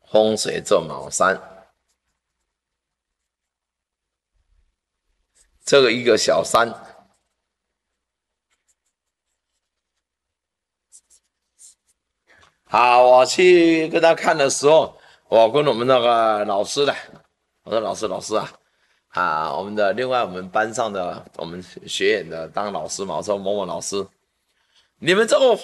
风水做卯山，这个一个小山。好，我去跟他看的时候，我跟我们那个老师呢，我说老师啊，我们的另外我们班上的我们学院的当老师嘛，我说某某老师，你们这个